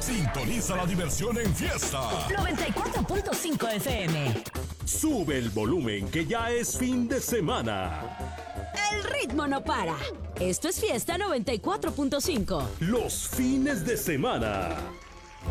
Sintoniza la diversión en fiesta. 94.5 FM. Sube el volumen que ya es fin de semana. El ritmo no para. Esto es Fiesta 94.5. Los fines de semana.